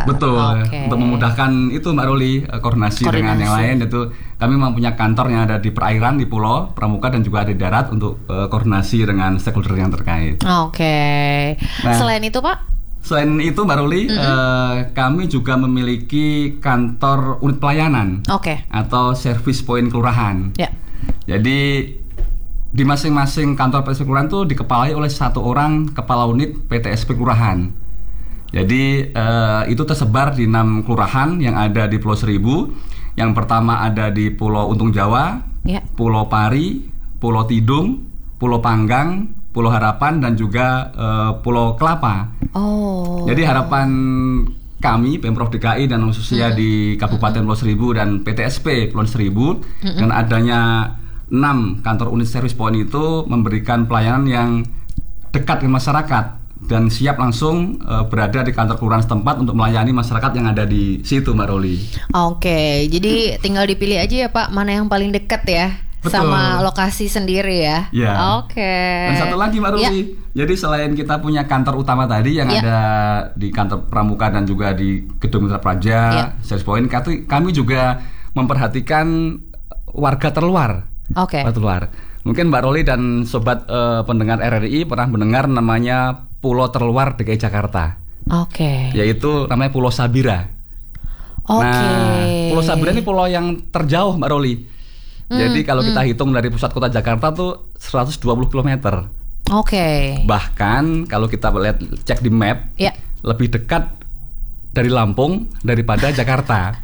Betul, untuk memudahkan itu Mbak Roli, koordinasi dengan yang lain, itu kami mempunyai kantor yang ada di perairan, di pulau, pramuka, dan juga ada di darat untuk koordinasi dengan stakeholder yang terkait. Nah, selain itu Pak? Selain itu Mbak Roli, kami juga memiliki kantor unit pelayanan atau service point kelurahan. Jadi di masing-masing kantor PTSP kelurahan itu dikepalai oleh satu orang kepala unit PTSP kelurahan. Jadi itu tersebar di 6 kelurahan yang ada di Pulau Seribu. Yang pertama ada di Pulau Untung Jawa, Pulau Pari, Pulau Tidung, Pulau Panggang, Pulau Harapan, dan juga Pulau Kelapa. Jadi harapan kami Pemprov DKI dan khususnya di Kabupaten Pulau Seribu dan PTSP Pulau Seribu, dengan adanya 6 kantor unit service point itu memberikan pelayanan yang dekat dengan masyarakat dan siap langsung berada di kantor kelurahan setempat untuk melayani masyarakat yang ada di situ, Mbak Roli. Jadi tinggal dipilih aja ya Pak, mana yang paling dekat ya. Betul. Sama lokasi sendiri ya. Dan satu lagi Mbak Ruli, jadi selain kita punya kantor utama tadi yang ada di kantor Pramuka dan juga di Gedung Mitra Praja, service point, kami juga memperhatikan warga terluar. Terluar. Mungkin Mbak Roli dan sobat pendengar RRI pernah mendengar namanya Pulau Terluar DKI Jakarta. Yaitu namanya Pulau Sabira. Pulau Sabira ini pulau yang terjauh Mbak Roli. Jadi kalau kita hitung dari pusat kota Jakarta tuh 120 km. Bahkan kalau kita cek di map, lebih dekat dari Lampung daripada Jakarta.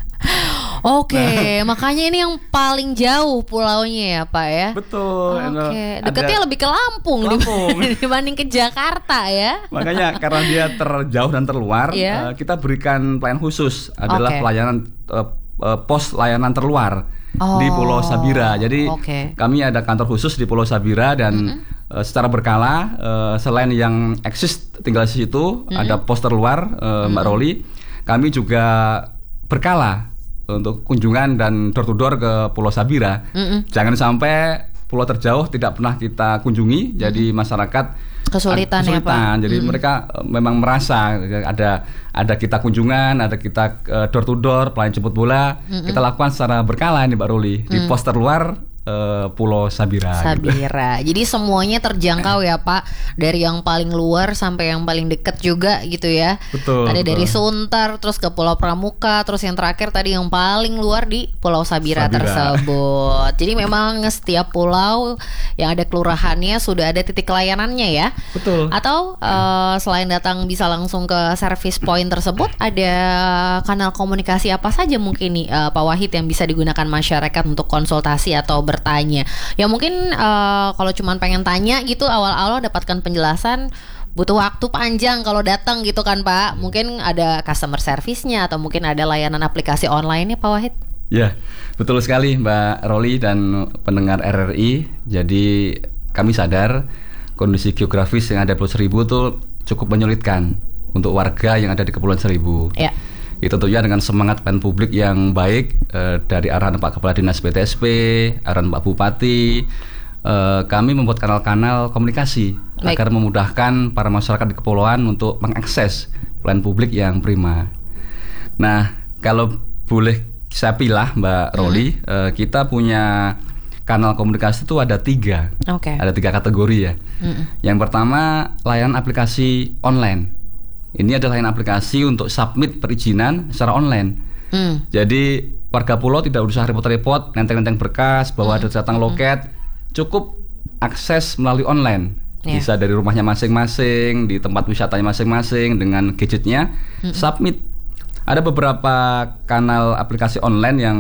Makanya ini yang paling jauh pulaunya ya Pak ya. Betul. Dekatnya lebih ke Lampung. Dibanding ke Jakarta ya. Makanya karena dia terjauh dan terluar, kita berikan pelayanan khusus adalah pelayanan pos layanan terluar di Pulau Sabira. Jadi kami ada kantor khusus di Pulau Sabira dan secara berkala selain yang eksis tinggal di situ ada pos terluar, Mbak Roli, kami juga berkala untuk kunjungan dan door to door ke Pulau Sabira. Jangan sampai pulau terjauh tidak pernah kita kunjungi, jadi masyarakat kesulitan. Ya, Pak? Jadi mereka memang merasa ada kita kunjungan, ada kita door to door, pelayanan jemput bola, kita lakukan secara berkala nih Mbak Ruli di pos terluar Pulau Sabira. Jadi semuanya terjangkau ya Pak, dari yang paling luar sampai yang paling dekat juga gitu ya. Tadi dari Sunter, terus ke Pulau Pramuka, terus yang terakhir tadi yang paling luar di Pulau Sabira tersebut. Jadi memang setiap pulau yang ada kelurahannya sudah ada titik layanannya ya. Atau selain datang bisa langsung ke service point tersebut, ada kanal komunikasi apa saja mungkin nih Pak Wahid yang bisa digunakan masyarakat untuk konsultasi atau bertanya. Ya mungkin kalau cuma pengen tanya gitu awal-awal dapatkan penjelasan butuh waktu panjang kalau datang gitu kan Pak. Mungkin ada customer service-nya atau mungkin ada layanan aplikasi online-nya Pak Wahid. Ya, betul sekali Mbak Roli dan pendengar RRI. Jadi kami sadar kondisi geografis yang ada di Pulau Seribu itu cukup menyulitkan untuk warga yang ada di Kepulauan Seribu. Itu tentunya dengan semangat pelayanan publik yang baik dari arahan Pak Kepala Dinas PTSP, arahan Pak Bupati, kami membuat kanal-kanal komunikasi agar memudahkan para masyarakat di kepulauan untuk mengakses pelayanan publik yang prima. Nah, kalau boleh saya pilih Mbak Roli, kita punya kanal komunikasi itu ada 3. Ada 3 kategori ya. Yang pertama layanan aplikasi online. Ini adalah layanan aplikasi untuk submit perizinan secara online. Jadi warga pulau tidak usah repot-repot nenteng-nenteng berkas, bawa datang loket, cukup akses melalui online. Bisa dari rumahnya masing-masing, di tempat wisatanya masing-masing dengan gadgetnya, submit. Ada beberapa kanal aplikasi online yang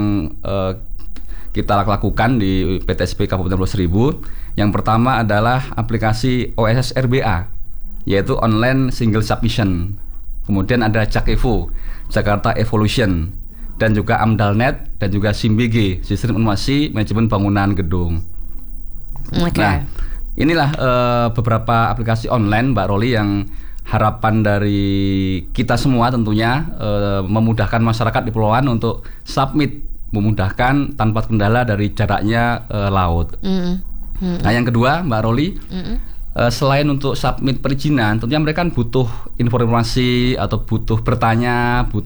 kita lakukan di PTSP Kabupaten Pulau Seribu. Yang pertama adalah aplikasi OSS RBA, yaitu Online Single Submission. Kemudian ada JAK-EVO, Jakarta Evolution, dan juga AMDALNet, dan juga SIMBG, Sistem Informasi Manajemen Bangunan Gedung. Nah, inilah beberapa aplikasi online Mbak Roli yang harapan dari kita semua tentunya memudahkan masyarakat di Pulauan untuk submit, memudahkan tanpa kendala dari jaraknya laut. Nah, yang kedua Mbak Roli, selain untuk submit perizinan, tentunya mereka kan butuh informasi atau butuh bertanya,